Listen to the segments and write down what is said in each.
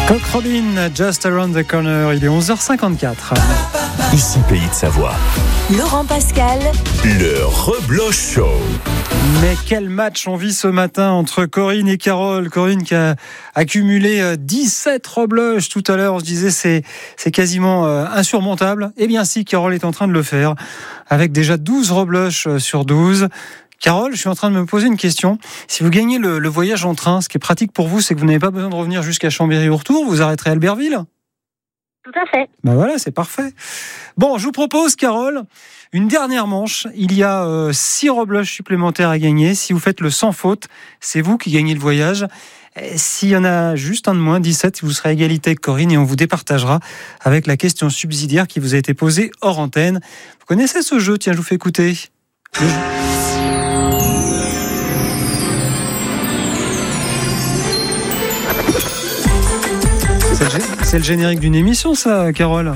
Coq Robin, Just Around the Corner, il est 11h54. Ici Pays de Savoie. Laurent Pascal, Le Rebloche Show. Mais quel match on vit ce matin entre Corinne et Carole. Corinne qui a accumulé 17 rebloches tout à l'heure. On se disait c'est quasiment insurmontable. Eh bien si, Carole est en train de le faire avec déjà 12 rebloches sur 12. Carole, je suis en train de me poser une question. Si vous gagnez le voyage en train, ce qui est pratique pour vous, c'est que vous n'avez pas besoin de revenir jusqu'à Chambéry au retour. Vous arrêterez à Albertville. Tout à fait. Ben voilà, c'est parfait. Bon, je vous propose, Carole, une dernière manche. Il y a 6 rebloches supplémentaires à gagner. Si vous faites le sans faute, c'est vous qui gagnez le voyage. S'il y en a juste un de moins, 17, vous serez à égalité avec Corinne et on vous départagera avec la question subsidiaire qui vous a été posée hors antenne. Vous connaissez ce jeu? Tiens, je vous fais écouter. C'est le générique d'une émission, ça, Carole.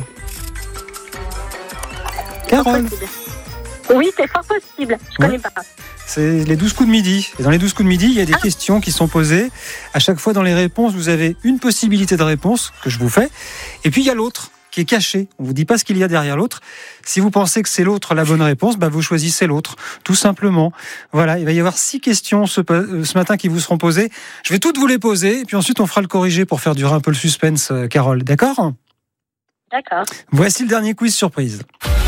Carole. Oui, c'est fort possible. Je connais pas. C'est les 12 coups de midi. Et dans les 12 coups de midi, il y a des questions qui sont posées. À chaque fois, dans les réponses, vous avez une possibilité de réponse que je vous fais. Et puis, il y a l'autre qui est caché. On vous dit pas ce qu'il y a derrière l'autre. Si vous pensez que c'est l'autre la bonne réponse, vous choisissez l'autre, tout simplement. Voilà, il va y avoir 6 questions ce matin qui vous seront posées. Je vais toutes vous les poser, et puis ensuite on fera le corriger pour faire durer un peu le suspense, Carole. D'accord ? D'accord. Voici le dernier quiz surprise.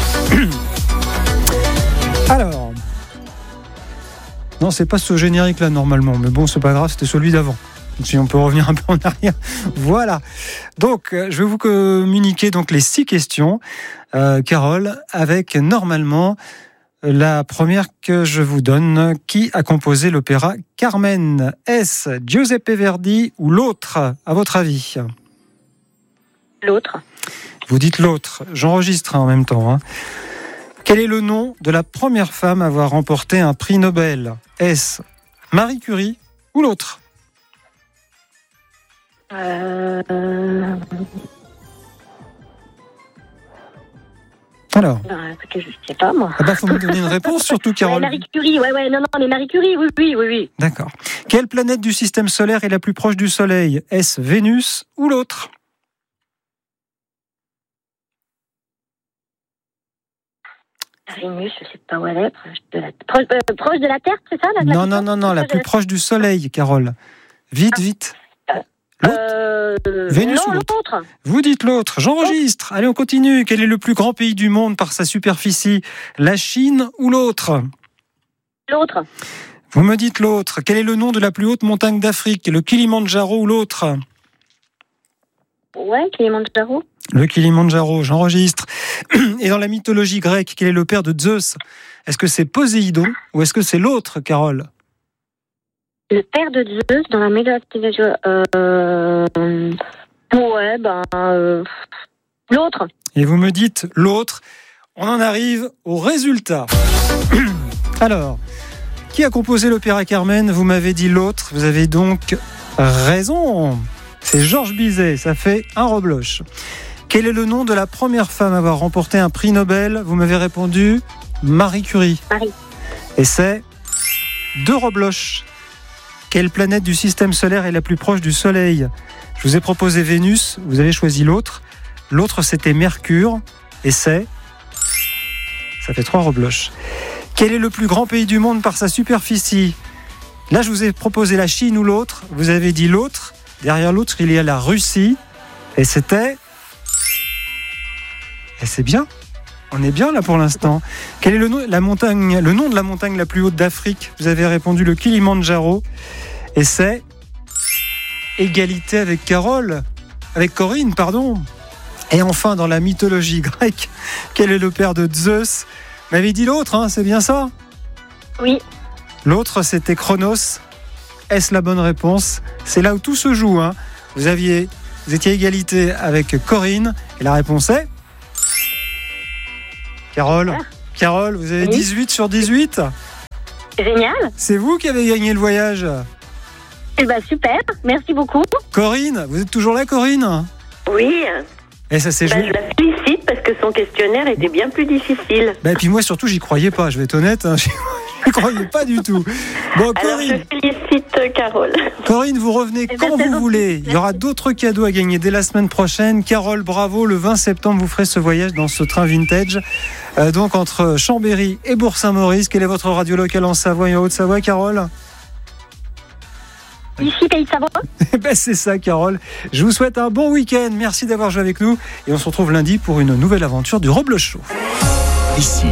Alors, non, c'est pas ce générique-là normalement, mais bon, c'est pas grave, c'était celui d'avant. Si on peut revenir un peu en arrière. Voilà. Donc, je vais vous communiquer donc les 6 questions, Carole, avec normalement la première que je vous donne. Qui a composé l'opéra Carmen? Est-ce Giuseppe Verdi ou l'autre, à votre avis? L'autre. Vous dites l'autre. J'enregistre en même temps. Quel est le nom de la première femme à avoir remporté un prix Nobel? Est-ce Marie Curie ou l'autre? Alors, je sais pas moi. Faut me donner une réponse surtout, Carole. Marie Curie, mais Marie Curie, oui. D'accord. Quelle planète du système solaire est la plus proche du Soleil? Est-ce Vénus ou l'autre? Vénus, je sais pas où elle est, proche de la Terre, c'est ça? Non, la plus proche du Soleil, Carole. Vite. Vénus ou l'autre? Vous dites l'autre, j'enregistre. Allez, on continue. Quel est le plus grand pays du monde par sa superficie? La Chine ou l'autre? L'autre. Vous me dites l'autre. Quel est le nom de la plus haute montagne d'Afrique? Le Kilimandjaro ou l'autre? Ouais, Kilimandjaro. Le Kilimandjaro, j'enregistre. Et dans la mythologie grecque, quel est le père de Zeus? Est-ce que c'est Poséidon ou est-ce que c'est l'autre, Carole? Le père de Zeus dans la mythologie. L'autre. Et vous me dites l'autre. On en arrive au résultat. Alors, qui a composé l'opéra Carmen? Vous m'avez dit l'autre. Vous avez donc raison. C'est Georges Bizet. Ça fait un rebloche. Quel est le nom de la première femme à avoir remporté un prix Nobel? Vous m'avez répondu Marie Curie. Marie. Et c'est 2 rebloches. Quelle planète du système solaire est la plus proche du Soleil? Je vous ai proposé Vénus, vous avez choisi l'autre. L'autre, c'était Mercure, et c'est... Ça fait 3 rebloches. Quel est le plus grand pays du monde par sa superficie? Là, je vous ai proposé la Chine ou l'autre. Vous avez dit l'autre. Derrière l'autre, il y a la Russie, et c'était... Et c'est bien. On est bien là pour l'instant. Quel est le nom de la montagne la plus haute d'Afrique? Vous avez répondu le Kilimandjaro. Et c'est égalité avec Corinne, pardon. Et enfin, dans la mythologie grecque, quel est le père de Zeus? Vous m'avez dit l'autre, c'est bien ça? Oui. L'autre, c'était Chronos. Est-ce la bonne réponse? C'est là où tout se joue. Vous étiez à égalité avec Corinne. Et la réponse est... Carole, vous avez 18 sur 18. Génial. C'est vous qui avez gagné le voyage. Super, merci beaucoup. Corinne, vous êtes toujours là, Corinne? Oui. Et ça s'est joué. Je la félicite parce que son questionnaire était bien plus difficile. Et puis moi surtout, j'y croyais pas, je vais être honnête. Vous ne croyez pas du tout. Bon, Alors, Corinne, je félicite Carole. Corinne, vous revenez quand vous voulez. Il y aura d'autres cadeaux à gagner dès la semaine prochaine. Carole, bravo. Le 20 septembre, vous ferez ce voyage dans ce train vintage. Donc, entre Chambéry et Bourg-Saint-Maurice. Quelle est votre radio locale en Savoie et en Haute-Savoie, Carole ? Ici, Pays de Savoie. Ben c'est ça, Carole. Je vous souhaite un bon week-end. Merci d'avoir joué avec nous. Et on se retrouve lundi pour une nouvelle aventure du Robles Show. Ici,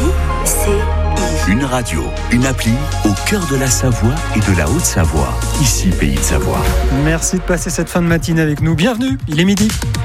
une radio, une appli au cœur de la Savoie et de la Haute-Savoie. Ici, Pays de Savoie. Merci de passer cette fin de matinée avec nous. Bienvenue, il est midi.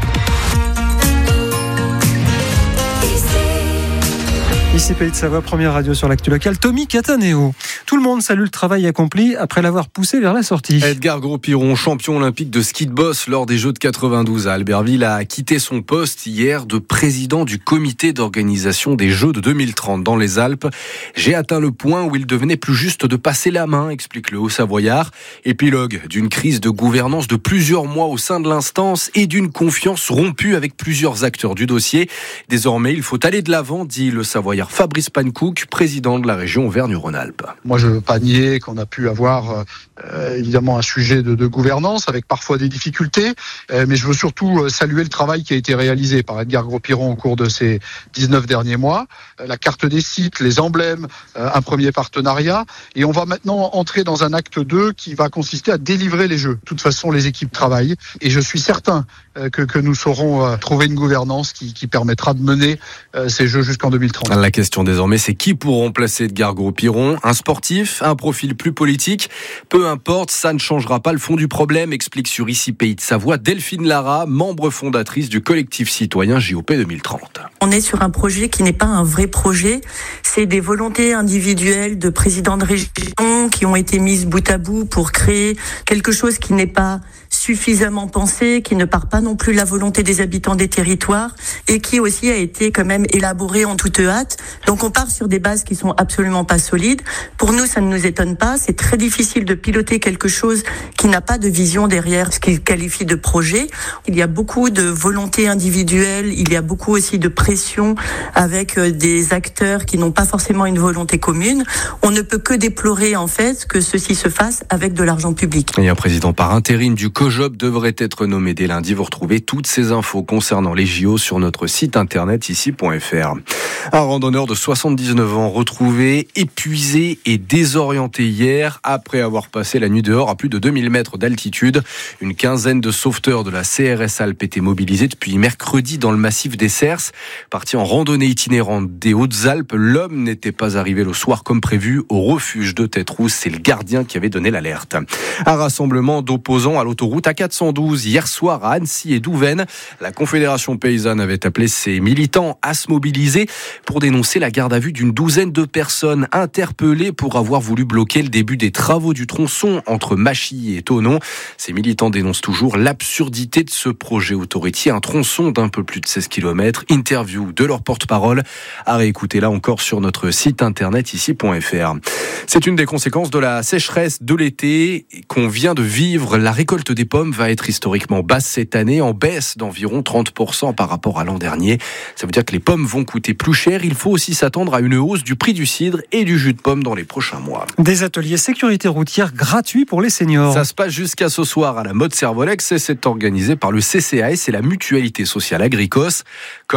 Ici Pays de Savoie, première radio sur l'actu locale. Tommy Cataneo. Tout le monde salue le travail accompli après l'avoir poussé vers la sortie. Edgar Gros-Piron, champion olympique de ski de boss lors des Jeux de 92 à Albertville, a quitté son poste hier de président du comité d'organisation des Jeux de 2030 dans les Alpes. J'ai atteint le point où il devenait plus juste de passer la main, explique le Haut-Savoyard. Épilogue d'une crise de gouvernance de plusieurs mois au sein de l'instance et d'une confiance rompue avec plusieurs acteurs du dossier. Désormais, il faut aller de l'avant, dit le Savoyard Fabrice Pankouk, président de la région Auvergne-Rhône-Alpes. Moi, je ne veux pas nier qu'on a pu avoir évidemment un sujet de gouvernance avec parfois des difficultés, mais je veux surtout saluer le travail qui a été réalisé par Edgar Gros-Piron au cours de ces 19 derniers mois. La carte des sites, les emblèmes, un premier partenariat, et on va maintenant entrer dans un acte 2 qui va consister à délivrer les Jeux. De toute façon, les équipes travaillent, et je suis certain que nous saurons trouver une gouvernance qui permettra de mener ces Jeux jusqu'en 2030. La question désormais, c'est qui pour remplacer Edgar Gros-Piron ? Un sportif, un profil plus politique ? Peu importe, ça ne changera pas le fond du problème, explique sur Ici Pays de Savoie Delphine Lara, membre fondatrice du collectif citoyen JOP 2030. On est sur un projet qui n'est pas un vrai projet, c'est des volontés individuelles de présidents de région qui ont été mises bout à bout pour créer quelque chose qui n'est pas suffisamment pensé, qui ne part pas non plus de la volonté des habitants des territoires et qui aussi a été quand même élaboré en toute hâte. Donc on part sur des bases qui sont absolument pas solides. Pour nous, ça ne nous étonne pas. C'est très difficile de piloter quelque chose qui n'a pas de vision derrière ce qu'il qualifie de projet. Il y a beaucoup de volontés individuelles, il y a beaucoup aussi de pression avec des acteurs qui n'ont pas forcément une volonté commune. On ne peut que déplorer en fait que ceci se fasse avec de l'argent public. Et un président par intérim du COJOP devrait être nommé dès lundi. Vous retrouvez toutes ces infos concernant les JO sur notre site internet ici.fr. Un randonneur de 79 ans retrouvé épuisé et désorienté hier après avoir passé la nuit dehors à plus de 2000 mètres d'altitude. Une quinzaine de sauveteurs de la CRS Alpes étaient mobilisés depuis mercredi dans le massif des Cers. Parti en randonnée itinérante des Hautes-Alpes, l'homme n'était pas arrivé le soir comme prévu au refuge de Tête-Rousse. C'est le gardien qui avait donné l'alerte. Un rassemblement d'opposants à l'autoroute A412 hier soir à Annecy et Douvaine. La Confédération paysanne avait appelé ses militants à se mobiliser pour dénoncer la garde à vue d'une douzaine de personnes interpellées pour avoir voulu bloquer le début des travaux du tronçon entre Machy et Thonon. Ces militants dénoncent toujours l'absurdité de ce projet autoroutier, un tronçon d'un peu plus de 16 km. Interview de leur porte-parole à réécouter là encore sur notre site internet ici.fr. C'est une des conséquences de la sécheresse de l'été qu'on vient de vivre. La récolte des pommes va être historiquement basse cette année, en baisse d'environ 30% par rapport à l'an dernier. Ça veut dire que les pommes vont coûter plus cher. Il faut aussi s'attendre à une hausse du prix du cidre et du jus de pomme dans les prochains mois. Des ateliers sécurité routière gratuits pour les seniors. Ça se passe jusqu'à ce soir à la Motte-Servolex et c'est organisé par le CCAS et la Mutualité Sociale Agricos.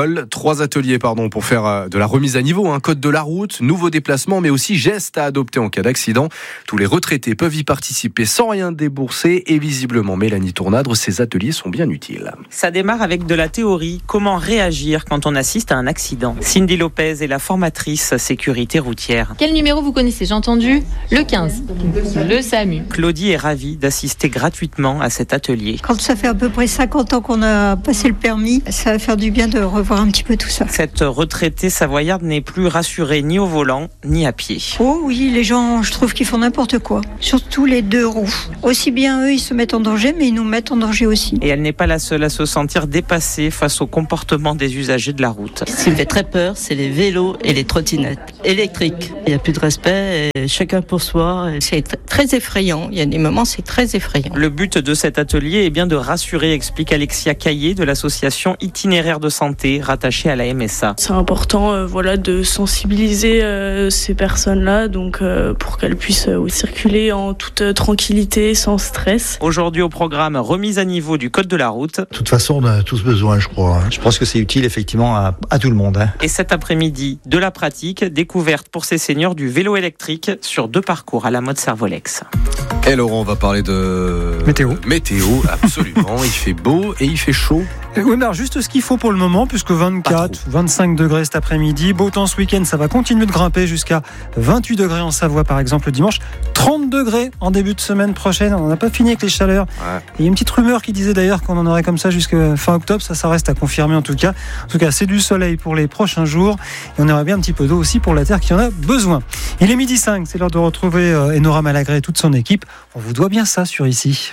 3 ateliers pour faire de la remise à niveau, un code de la route, nouveaux déplacements, mais aussi gestes à adopter en cas d'accident. Tous les retraités peuvent y participer sans rien débourser et visiblement, Mélanie Tournadre, ces ateliers sont bien utiles. Ça démarre avec de la théorie. Comment réagir quand on assiste à un accident ? Cindy Lopez est la formatrice sécurité routière. Quel numéro vous connaissez ? J'ai entendu le 15, le SAMU. Claudie est ravie d'assister gratuitement à cet atelier. Quand ça fait à peu près 50 ans qu'on a passé le permis, ça va faire du bien de revoir un petit peu tout ça. Cette retraitée savoyarde n'est plus rassurée ni au volant ni à pied. Oh oui, les gens, je trouve qu'ils font n'importe quoi. Surtout les 2 roues. Aussi bien eux, ils se mettent en danger danger, mais ils nous mettent en danger aussi. Et elle n'est pas la seule à se sentir dépassée face au comportement des usagers de la route. Ce qui me fait très peur, c'est les vélos et les trottinettes électriques. Il n'y a plus de respect, et chacun pour soi. C'est très effrayant. Il y a des moments, c'est très effrayant. Le but de cet atelier est bien de rassurer, explique Alexia Caillé de l'association Itinéraire de Santé, rattachée à la MSA. C'est important de sensibiliser ces personnes-là donc, pour qu'elles puissent circuler en toute tranquillité, sans stress. Aujourd'hui au programme, remise à niveau du code de la route. De toute façon, on en a tous besoin, je crois. Je pense que c'est utile effectivement à tout le monde. Et cet après-midi, de la pratique, découverte pour ces seniors du vélo électrique sur 2 parcours à la mode Servolex. Et Laurent, on va parler de Météo, absolument. Il fait beau et il fait chaud. Oui, mais alors juste ce qu'il faut pour le moment, puisque 24, 25 degrés cet après-midi. Beau temps ce week-end, ça va continuer de grimper jusqu'à 28 degrés en Savoie, par exemple, le dimanche. 30 degrés en début de semaine prochaine. On n'a pas fini avec les chaleurs. Ouais. Il y a une petite rumeur qui disait d'ailleurs qu'on en aurait comme ça jusqu'à fin octobre. Ça reste à confirmer en tout cas. En tout cas, c'est du soleil pour les prochains jours. Et on aurait bien un petit peu d'eau aussi pour la terre qui en a besoin. Il est 12h05, c'est l'heure de retrouver Enora Malagré et toute son équipe. On vous doit bien ça sur Ici.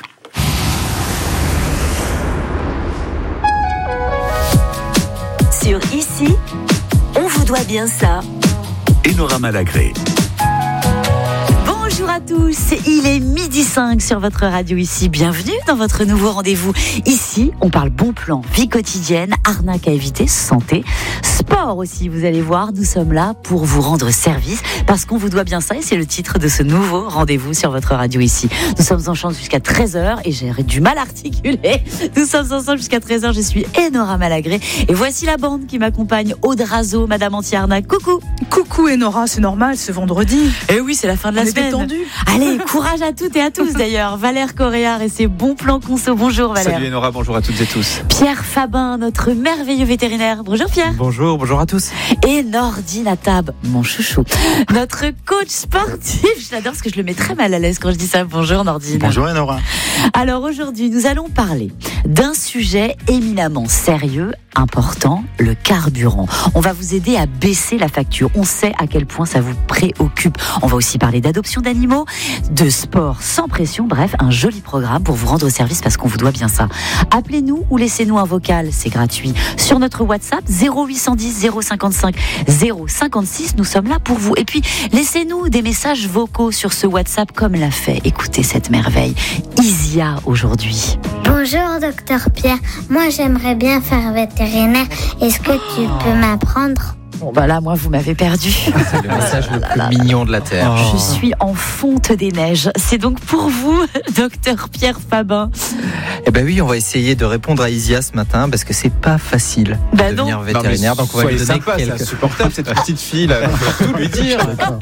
Sur Ici, on vous doit bien ça. Enora Malagré. Bonjour à tous, il est 12h05 sur votre radio Ici. Bienvenue dans votre nouveau rendez-vous. Ici, on parle bon plan, vie quotidienne, arnaque à éviter, santé, sport aussi. Vous allez voir, nous sommes là pour vous rendre service parce qu'on vous doit bien ça et c'est le titre de ce nouveau rendez-vous sur votre radio Ici. Nous sommes en chance jusqu'à 13h et j'ai du mal à articuler. Nous sommes ensemble jusqu'à 13h. Je suis Enora Malagré et voici la bande qui m'accompagne. Aude Razo, Madame Anti-Arnaque. Coucou. Coucou Enora, c'est normal, c'est vendredi. Et oui, c'est la fin de la semaine. Allez, courage à toutes et à tous d'ailleurs. Valère Coréard et ses bons plans conso. Bonjour Valère. Salut Enora, bonjour à toutes et tous. Pierre Fabin, notre merveilleux vétérinaire. Bonjour Pierre. Bonjour à tous. Et Nordine Atab, mon chouchou, notre coach sportif. Je l'adore parce que je le mets très mal à l'aise quand je dis ça. Bonjour Nordine. Bonjour Enora. Alors aujourd'hui, nous allons parler d'un sujet éminemment sérieux, important, le carburant. On va vous aider à baisser la facture. On sait à quel point ça vous préoccupe. On va aussi parler d'adoption d'animaux, de sport sans pression, bref, un joli programme pour vous rendre service parce qu'on vous doit bien ça. Appelez-nous ou laissez-nous un vocal, c'est gratuit. Sur notre WhatsApp 0810 055 056, nous sommes là pour vous. Et puis, laissez-nous des messages vocaux sur ce WhatsApp comme l'a fait, écoutez cette merveille, Isia aujourd'hui. Bonjour docteur Pierre, moi j'aimerais bien faire vétérinaire, est-ce que tu peux m'apprendre ? Bon bah là, moi, vous m'avez perdu. C'est le message le plus mignon de la Terre. Je suis en fonte des neiges. C'est donc pour vous, docteur Pierre Fabin. Eh ben oui, on va essayer de répondre à Isia ce matin parce que c'est pas facile de devenir vétérinaire. Donc on va lui donner c'est insupportable cette petite fille là. On va tout lui dire.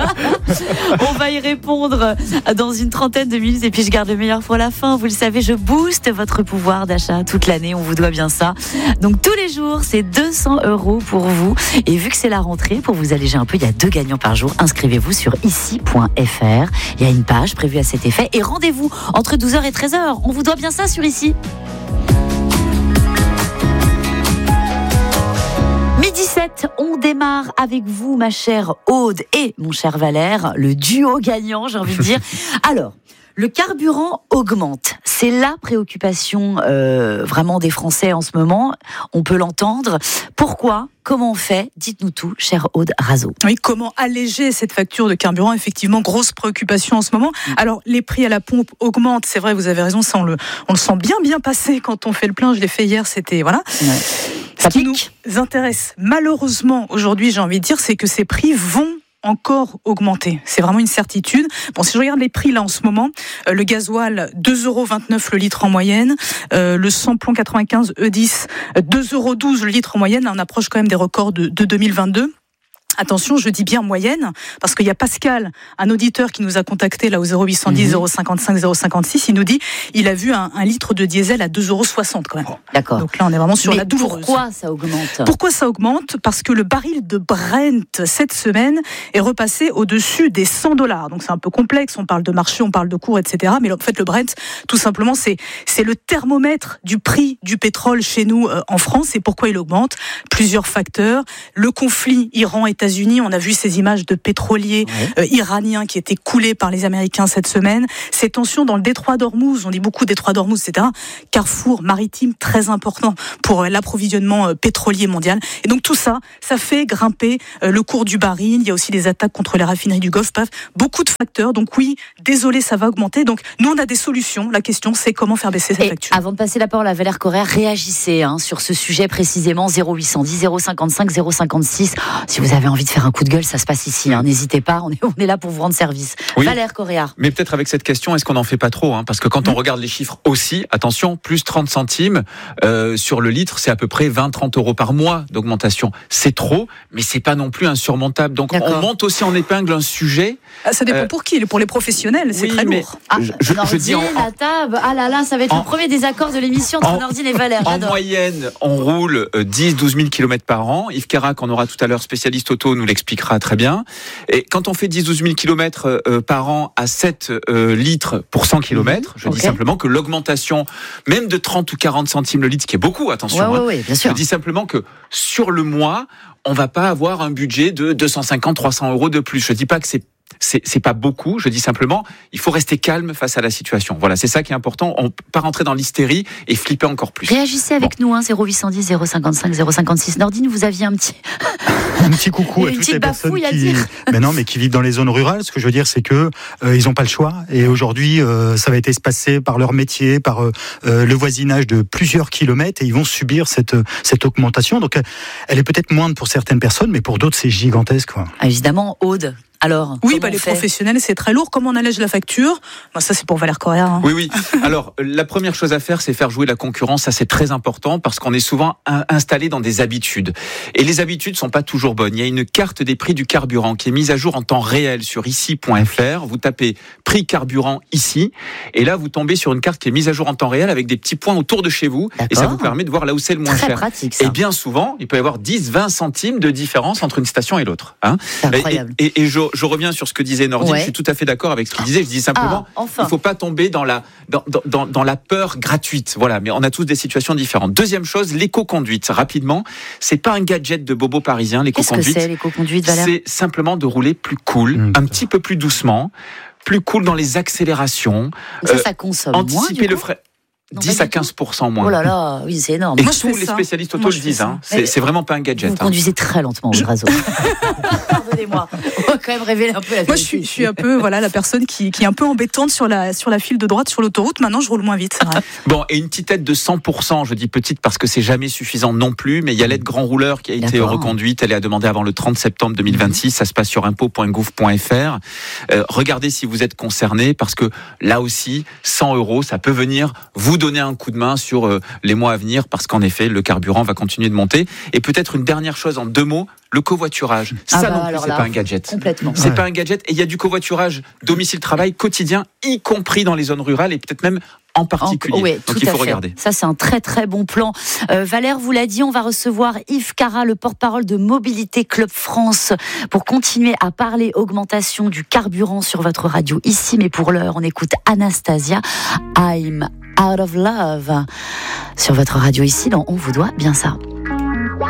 On va y répondre dans une trentaine de minutes et puis je garde le meilleur pour la fin. Vous le savez, je booste votre pouvoir d'achat toute l'année. On vous doit bien ça. Donc tous les jours, c'est 200 € pour vous. Et vu que c'est la rentrée, pour vous alléger un peu, il y a 2 gagnants par jour. Inscrivez-vous sur ici.fr. Il y a une page prévue à cet effet. Et rendez-vous entre 12h et 13h. On vous doit bien ça sur Ici. 12h17, on démarre avec vous, ma chère Aude et mon cher Valère, le duo gagnant, j'ai envie de dire. Alors, le carburant augmente. C'est la préoccupation vraiment des Français en ce moment. On peut l'entendre. Pourquoi ? Comment on fait ? Dites-nous tout, chère Aude Razo. Oui, comment alléger cette facture de carburant ? Effectivement, grosse préoccupation en ce moment. Alors, les prix à la pompe augmentent. C'est vrai, vous avez raison, ça on le sent bien passer quand on fait le plein. Je l'ai fait hier, c'était... Voilà. Ouais. Ce qui nous intéresse malheureusement aujourd'hui, j'ai envie de dire, c'est que ces prix vont encore augmenter. C'est vraiment une certitude. Bon, si je regarde les prix là en ce moment, le gasoil 2,29 € le litre en moyenne, le samplon 95 E10 2,12 € le litre en moyenne. Là, on approche quand même des records de 2022. Attention, je dis bien moyenne, parce qu'il y a Pascal, un auditeur qui nous a contacté là au 0810 055 056, il nous dit il a vu un litre de diesel à 2,60 € quand même. D'accord. Donc là, on est vraiment sur la douloureuse. Pourquoi ça augmente ? Pourquoi ça augmente ? Parce que le baril de Brent, cette semaine, est repassé au-dessus des 100 $. Donc c'est un peu complexe, on parle de marché, on parle de cours, etc. Mais en fait, le Brent, tout simplement, c'est le thermomètre du prix du pétrole chez nous en France. Et pourquoi il augmente ? Plusieurs facteurs. Le conflit Iran-États-Unis États-Unis. On a vu ces images de pétroliers iraniens qui étaient coulés par les Américains cette semaine. Ces tensions dans le détroit d'Ormuz, on dit beaucoup détroit d'Ormuz, etc. Carrefour maritime très important pour l'approvisionnement pétrolier mondial. Et donc tout ça, ça fait grimper le cours du baril. Il y a aussi des attaques contre les raffineries du Golfe. Beaucoup de facteurs. Donc oui, désolé, ça va augmenter. Donc nous, on a des solutions. La question, c'est comment faire baisser cette facture. Avant de passer la parole à Valère Correa, réagissez sur ce sujet précisément. 0810 055 056. Si vous avez envie de faire un coup de gueule, ça se passe ici. N'hésitez pas, on est là pour vous rendre service. Oui. Valère Correa. Mais peut-être avec cette question, est-ce qu'on n'en fait pas trop Parce que quand on regarde les chiffres aussi, attention, plus 30 centimes sur le litre, c'est à peu près 20-30 euros par mois d'augmentation. C'est trop, mais c'est pas non plus insurmontable. Donc on monte aussi en épingle un sujet. Ça dépend pour qui. Pour les professionnels, c'est très lourd. Je dis la table. Ah là là, ça va être le premier désaccord de l'émission entre Nordine et Valère. En moyenne, on roule 10-12 000 km par an. Yves Carac, on aura tout à l'heure, spécialiste auto, nous l'expliquera très bien. Et quand on fait 10-12 000 km par an à 7 litres pour 100 km, je dis simplement que l'augmentation, même de 30 ou 40 centimes le litre, ce qui est beaucoup, attention, bien sûr. Je dis simplement que sur le mois, on va pas avoir un budget de 250-300 euros de plus. Je dis pas que c'est pas beaucoup, je dis simplement, il faut rester calme face à la situation. Voilà, c'est ça qui est important. On ne peut pas rentrer dans l'hystérie et flipper encore plus. Réagissez avec nous, 0810 055 056. Nordine, vous aviez un petit coucou à toutes les personnes qui vivent dans les zones rurales. Ce que je veux dire, c'est que ils n'ont pas le choix. Et aujourd'hui, ça va être espacé par leur métier, par le voisinage de plusieurs kilomètres, et ils vont subir cette augmentation. Donc, elle est peut-être moindre pour certaines personnes, mais pour d'autres, c'est gigantesque. Évidemment, Aude. Alors, oui, les professionnels, c'est très lourd. Comment on allège la facture ? Ça, c'est pour Valère Correa. Oui. Alors, la première chose à faire, c'est faire jouer la concurrence. Ça, c'est très important parce qu'on est souvent installé dans des habitudes. Et les habitudes sont pas toujours bonnes. Il y a une carte des prix du carburant qui est mise à jour en temps réel sur ici.fr. Vous tapez prix carburant ici. Et là, vous tombez sur une carte qui est mise à jour en temps réel avec des petits points autour de chez vous. D'accord. Et ça vous permet de voir là où c'est le moins cher. Pratique, ça. Et bien souvent, il peut y avoir 10-20 centimes de différence entre une station et l'autre. C'est incroyable. Et je reviens sur ce que disait Nordine. Je suis tout à fait d'accord avec ce qu'il disait. Je dis simplement, il ne faut pas tomber dans la peur gratuite. Voilà, mais on a tous des situations différentes. Deuxième chose, l'éco-conduite. Rapidement, c'est pas un gadget de bobo parisien. L'éco-conduite, qu'est-ce que c'est, l'éco-conduite, Valère ? C'est simplement de rouler plus cool, un petit peu plus doucement, plus cool dans les accélérations. Ça consomme anticiper moins, le frais. 10 à 15% moins. Oh là là, oui, c'est énorme. Et tous les spécialistes auto le disent. C'est vraiment pas un gadget. Vous conduisez très lentement, Brazo. Pardonnez-moi. On va quand même révéler un peu la vérité. Moi, je suis un peu la personne qui est un peu embêtante sur la file de droite sur l'autoroute. Maintenant, je roule moins vite, c'est vrai. Bon, et une petite aide de 100%, je dis petite parce que c'est jamais suffisant non plus, mais il y a l'aide grand rouleur qui a été reconduite. Elle est à demander avant le 30 septembre 2026. Ça se passe sur impôt.gouv.fr. Regardez si vous êtes concerné parce que là aussi, 100 €, ça peut venir vous donner un coup de main sur les mois à venir parce qu'en effet, le carburant va continuer de monter. Et peut-être une dernière chose en 2 mots, le covoiturage. Ça non plus, c'est pas un gadget. Complètement. C'est pas un gadget. Et il y a du covoiturage domicile-travail quotidien, y compris dans les zones rurales et peut-être même en particulier. Donc il faut regarder. Ça, c'est un très très bon plan. Valère vous l'a dit, on va recevoir Yves Carac, le porte-parole de Mobilité Club France, pour continuer à parler augmentation du carburant sur votre radio ici. Mais pour l'heure, on écoute Anastasia, I'm Out of Love, sur votre radio ici, dans On vous doit bien ça.